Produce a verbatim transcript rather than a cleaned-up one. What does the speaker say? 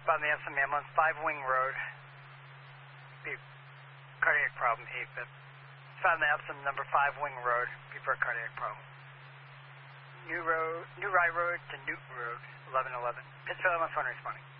Five the S M M on five Wing Road. Be cardiac problem, A Fib. Five the Epsom number five Wing Road. Be for a cardiac problem. New Road, New Rye Road to Newton Road, eleven eleven. Pittsfield, my phone responding.